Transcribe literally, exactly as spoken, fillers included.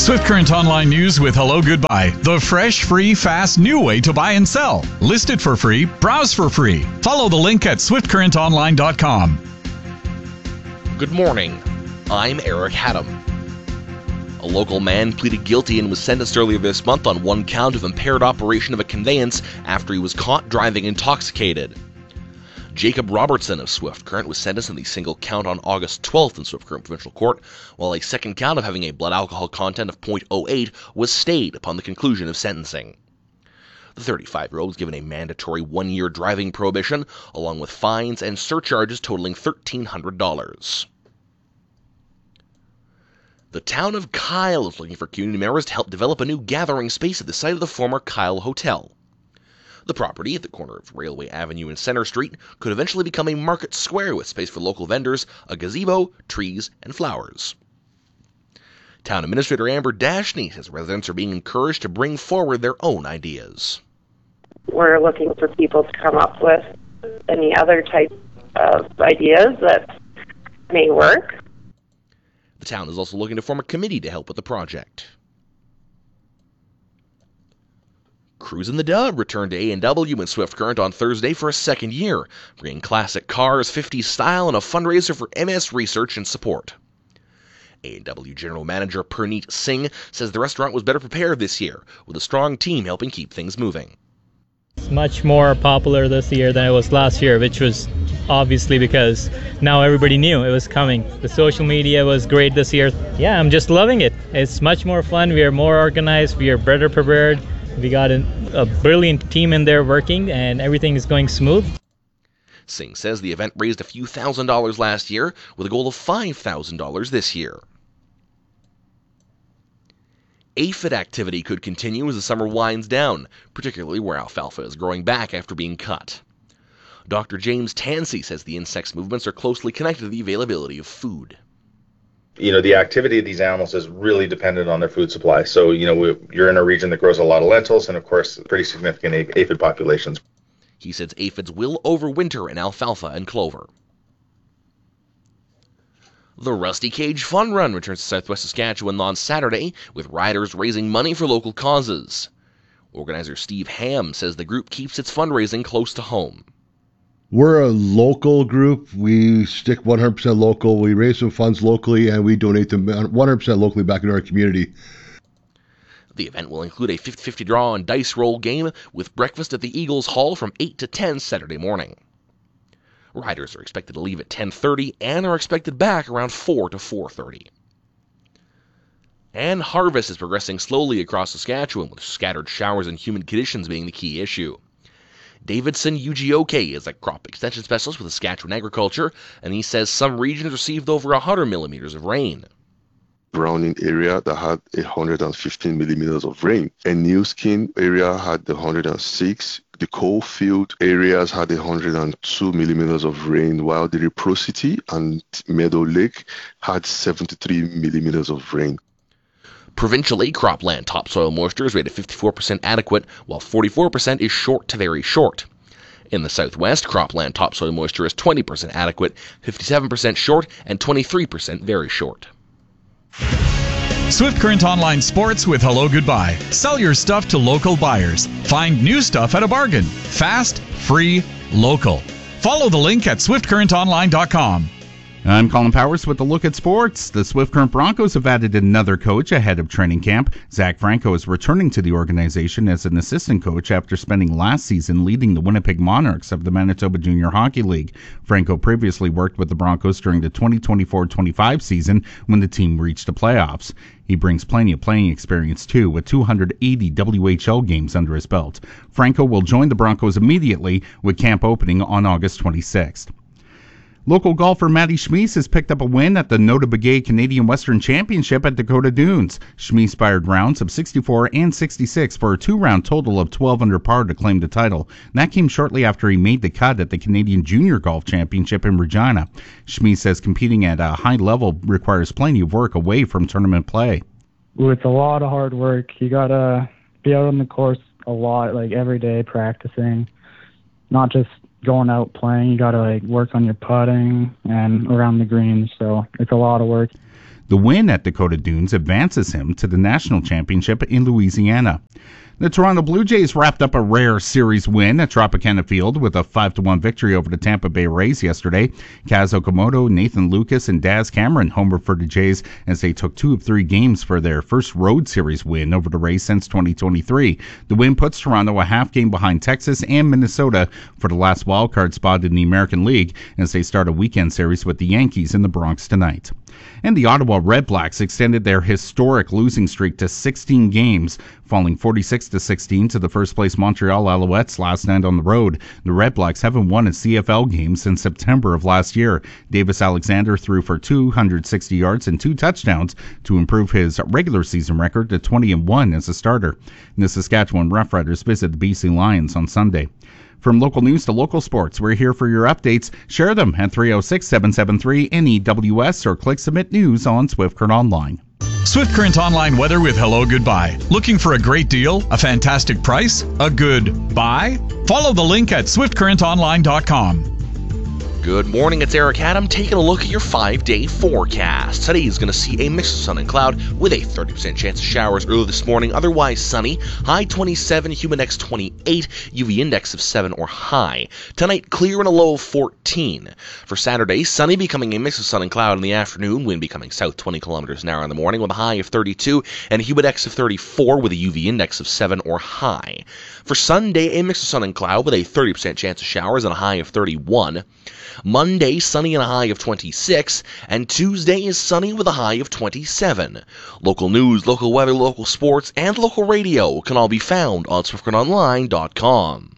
Swift Current Online News with Hello Goodbye. The fresh, free, fast, new way to buy and sell. List it for free. Browse for free. Follow the link at swift current online dot com. Good morning. I'm Eric Haddam. A local man pleaded guilty and was sentenced earlier this month on one count of impaired operation of a conveyance after he was caught driving intoxicated. Jacob Robertson of Swift Current was sentenced on the single count on August twelfth in Swift Current Provincial Court, while a second count of having a blood alcohol content of point oh eight was stayed upon the conclusion of sentencing. The thirty-five-year-old was given a mandatory one-year driving prohibition, along with fines and surcharges totaling one thousand three hundred dollars. The town of Kyle is looking for community members to help develop a new gathering space at the site of the former Kyle Hotel. The property, at the corner of Railway Avenue and Center Street, could eventually become a market square with space for local vendors, a gazebo, trees, and flowers. Town Administrator Amber Dashney says residents are being encouraged to bring forward their own ideas. We're looking for people to come up with any other type of ideas that may work. The town is also looking to form a committee to help with the project. Cruisin' the Dub returned to A and W and Swift Current on Thursday for a second year, bringing classic cars, fifties style, and a fundraiser for M S research and support. A and W General Manager Perneet Singh says the restaurant was better prepared this year, with a strong team helping keep things moving. It's much more popular this year than it was last year, which was obviously because now everybody knew it was coming. The social media was great this year. Yeah, I'm just loving it. It's much more fun. We are more organized. We are better prepared. We got a, a brilliant team in there working, and everything is going smooth. Singh says the event raised a few thousand dollars last year, with a goal of five thousand dollars this year. Aphid activity could continue as the summer winds down, particularly where alfalfa is growing back after being cut. Doctor James Tansey says the insects' movements are closely connected to the availability of food. You know, the activity of these animals is really dependent on their food supply. So, you know, we, you're in a region that grows a lot of lentils and, of course, pretty significant aphid populations. He says aphids will overwinter in alfalfa and clover. The Rusty Cage Fun Run returns to Southwest Saskatchewan on Saturday, with riders raising money for local causes. Organizer Steve Ham says the group keeps its fundraising close to home. We're a local group. We stick one hundred percent local. We raise some funds locally, and we donate them one hundred percent locally back into our community. The event will include a fifty-fifty draw and dice roll game with breakfast at the Eagles Hall from eight to ten Saturday morning. Riders are expected to leave at ten thirty and are expected back around four to four thirty. And harvest is progressing slowly across Saskatchewan, with scattered showers and humid conditions being the key issue. Davidson Ugioke is a crop extension specialist with Saskatchewan Agriculture, and he says some regions received over one hundred millimeters of rain. Browning area that had one hundred fifteen millimeters of rain, and New Skin area had one hundred six. The Coalfield areas had one hundred two millimeters of rain, while the Reciprocity and Meadow Lake had seventy-three millimeters of rain. Provincially, cropland topsoil moisture is rated fifty-four percent adequate, while forty-four percent is short to very short. In the southwest, cropland topsoil moisture is twenty percent adequate, fifty-seven percent short, and twenty-three percent very short. Swift Current Online Sports with Hello Goodbye. Sell your stuff to local buyers. Find new stuff at a bargain. Fast, free, local. Follow the link at swift current online dot com. I'm Colin Powers with a look at sports. The Swift Current Broncos have added another coach ahead of training camp. Zach Franco is returning to the organization as an assistant coach after spending last season leading the Winnipeg Monarchs of the Manitoba Junior Hockey League. Franco previously worked with the Broncos during the twenty twenty-four twenty-five season when the team reached the playoffs. He brings plenty of playing experience, too, with two hundred eighty W H L games under his belt. Franco will join the Broncos immediately, with camp opening on August twenty-sixth. Local golfer Matty Schmies has picked up a win at the Nota Begay Canadian Western Championship at Dakota Dunes. Schmies fired rounds of sixty-four and sixty-six for a two-round total of twelve under par to claim the title. And that came shortly after he made the cut at the Canadian Junior Golf Championship in Regina. Schmies says competing at a high level requires plenty of work away from tournament play. Ooh, it's a lot of hard work. You got to be out on the course a lot, like every day practicing, not just going out playing. You got to like work on your putting and around the greens, so it's a lot of work. The win at Dakota Dunes advances him to the national championship in Louisiana. The Toronto Blue Jays wrapped up a rare series win at Tropicana Field with a five to one victory over the Tampa Bay Rays yesterday. Kaz Okamoto, Nathan Lucas, and Daz Cameron homered for the Jays as they took two of three games for their first road series win over the Rays since twenty twenty-three. The win puts Toronto a half game behind Texas and Minnesota for the last wildcard spot in the American League as they start a weekend series with the Yankees in the Bronx tonight. And the Ottawa Redblacks extended their historic losing streak to sixteen games, falling forty-six to sixteen to the first-place Montreal Alouettes last night on the road. The Redblacks haven't won a C F L game since September of last year. Davis Alexander threw for two hundred sixty yards and two touchdowns to improve his regular season record to twenty and one as a starter. And the Saskatchewan Roughriders visit the B C Lions on Sunday. From local news to local sports, we're here for your updates. Share them at three oh six, seven seven three, N E W S or click Submit News on Swift Current Online. Swift Current Online weather with Hello Goodbye. Looking for a great deal, a fantastic price, a good buy? Follow the link at swift current online dot com. Good morning, it's Eric Adam taking a look at your five-day forecast. Today is going to see a mix of sun and cloud with a thirty percent chance of showers early this morning, otherwise sunny. High twenty-seven, humid index twenty-eight, U V index of seven or high. Tonight, clear and a low of fourteen. For Saturday, sunny becoming a mix of sun and cloud in the afternoon, wind becoming south twenty kilometers an hour in the morning with a high of thirty-two and a humid index of thirty-four with a U V index of seven or high. For Sunday, a mix of sun and cloud with a thirty percent chance of showers and a high of thirty-one. Monday, sunny and a high of twenty-six, and Tuesday is sunny with a high of twenty-seven. Local news, local weather, local sports, and local radio can all be found on swift current online dot com.